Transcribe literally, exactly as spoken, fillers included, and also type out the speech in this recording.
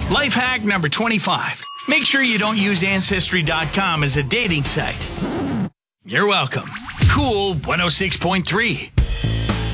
Life hack number twenty-five. Make sure you don't use Ancestry dot com as a dating site. You're welcome. Cool one oh six point three.